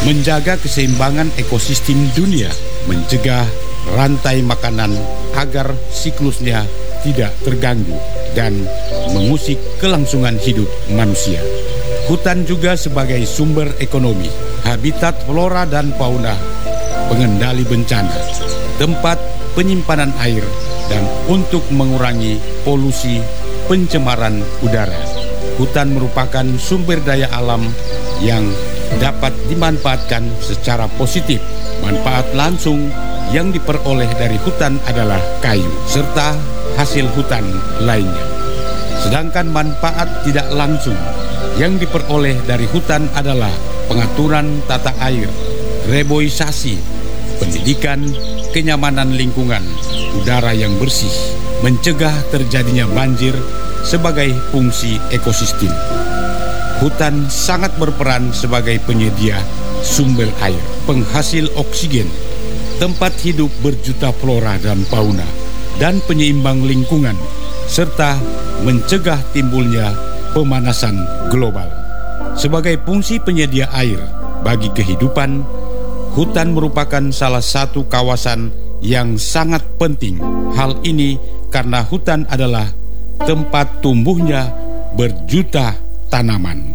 menjaga keseimbangan ekosistem dunia, mencegah rantai makanan agar siklusnya tidak terganggu, dan mengusik kelangsungan hidup manusia. Hutan juga sebagai sumber ekonomi, habitat flora dan fauna, pengendali bencana, tempat penyimpanan air, dan untuk mengurangi polusi pencemaran udara. Hutan merupakan sumber daya alam yang dapat dimanfaatkan secara positif. Manfaat langsung yang diperoleh dari hutan adalah kayu serta hasil hutan lainnya. Sedangkan manfaat tidak langsung yang diperoleh dari hutan adalah pengaturan tata air, reboisasi, pendidikan, kenyamanan lingkungan, udara yang bersih, mencegah terjadinya banjir sebagai fungsi ekosistem. Hutan sangat berperan sebagai penyedia sumber air, penghasil oksigen, tempat hidup berjuta flora dan fauna, dan penyeimbang lingkungan, serta mencegah timbulnya pemanasan global. Sebagai fungsi penyedia air bagi kehidupan, hutan merupakan salah satu kawasan yang sangat penting. Hal ini karena hutan adalah tempat tumbuhnya berjuta tanaman.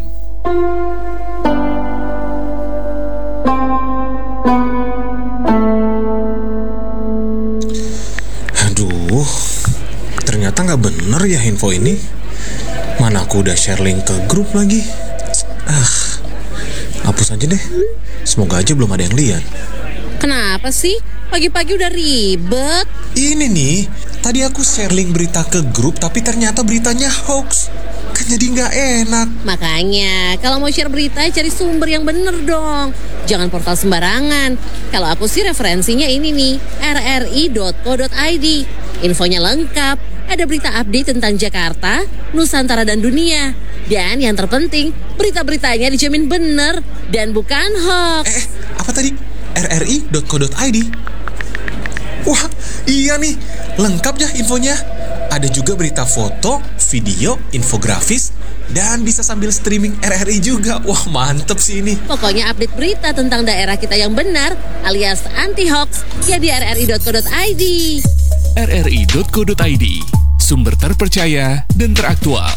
Aduh, ternyata nggak bener ya info ini. Mana aku udah share link ke grup lagi. Hapus aja deh. Semoga aja belum ada yang lihat. Kenapa sih? Pagi-pagi udah ribet. Ini nih, tadi aku share link berita ke grup tapi ternyata beritanya hoax. Kan jadi nggak enak. Makanya, kalau mau share berita cari sumber yang bener dong. Jangan portal sembarangan. Kalau aku sih referensinya ini nih, rri.co.id. Infonya lengkap, ada berita update tentang Jakarta, Nusantara dan dunia. Dan yang terpenting, berita-beritanya dijamin bener dan bukan hoax. Apa tadi? rri.co.id. Wah, iya nih, lengkap ya infonya. Ada juga berita foto, video, infografis, dan bisa sambil streaming RRI juga. Wah, mantep sih ini. Pokoknya update berita tentang daerah kita yang benar alias anti-hoax ya di rri.co.id. rri.co.id, sumber terpercaya dan teraktual.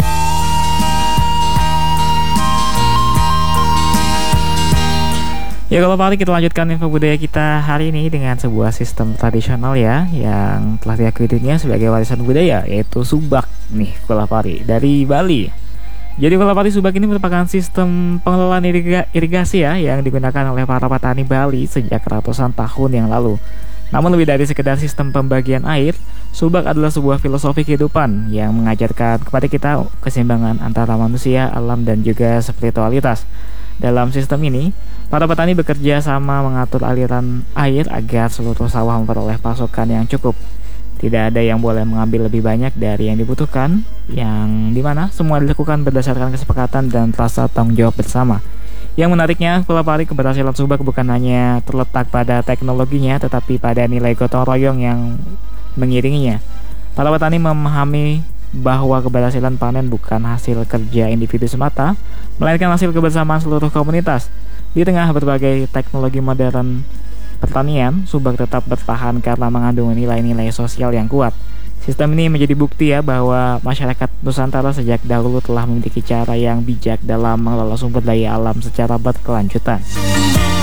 Ya, kalau Pak Ali, kita lanjutkan info budaya kita hari ini dengan sebuah sistem tradisional ya yang telah diakui dunia sebagai warisan budaya, yaitu subak nih Kulapari dari Bali. Jadi Kulapari subak ini merupakan sistem pengelolaan irigasi ya yang digunakan oleh para petani Bali sejak ratusan tahun yang lalu. Namun lebih dari sekedar sistem pembagian air, subak adalah sebuah filosofi kehidupan yang mengajarkan kepada kita keseimbangan antara manusia, alam, dan juga spiritualitas. Dalam sistem ini, para petani bekerja sama mengatur aliran air agar seluruh sawah memperoleh pasokan yang cukup. Tidak ada yang boleh mengambil lebih banyak dari yang dibutuhkan, yang dimana semua dilakukan berdasarkan kesepakatan dan rasa tanggung jawab bersama. Yang menariknya, Kulapari keberhasilan subak bukan hanya terletak pada teknologinya, tetapi pada nilai gotong royong yang mengiringinya. Para petani memahami bahwa keberhasilan panen bukan hasil kerja individu semata, melainkan hasil kebersamaan seluruh komunitas. Di tengah berbagai teknologi modern pertanian, subak tetap bertahan karena mengandung nilai-nilai sosial yang kuat. Sistem ini menjadi bukti ya bahwa masyarakat Nusantara sejak dahulu telah memiliki cara yang bijak dalam mengelola sumber daya alam secara berkelanjutan.